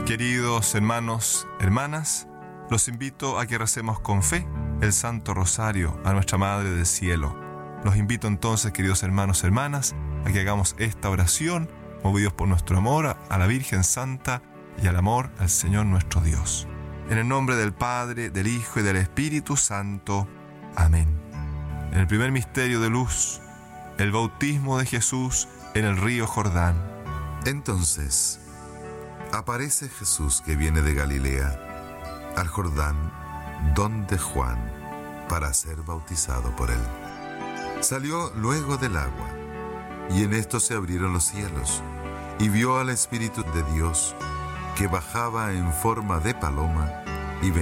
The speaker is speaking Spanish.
Queridos hermanos, hermanas, los invito a que recemos con fe el Santo Rosario a nuestra Madre del Cielo. Los invito entonces, queridos hermanos, hermanas, a que hagamos esta oración, movidos por nuestro amor a la Virgen Santa y al amor al Señor nuestro Dios. En el nombre del Padre, del Hijo y del Espíritu Santo. Amén. En el primer misterio de luz, el bautismo de Jesús en el río Jordán. Entonces, aparece Jesús que viene de Galilea, al Jordán, donde Juan, para ser bautizado por él. Salió luego del agua, y en esto se abrieron los cielos, y vio al Espíritu de Dios, que bajaba en forma de paloma